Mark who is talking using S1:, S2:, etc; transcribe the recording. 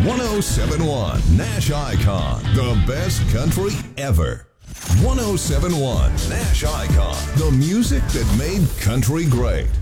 S1: 1071 Nash Icon, the best country ever. 1071 Nash Icon, the music that made country great.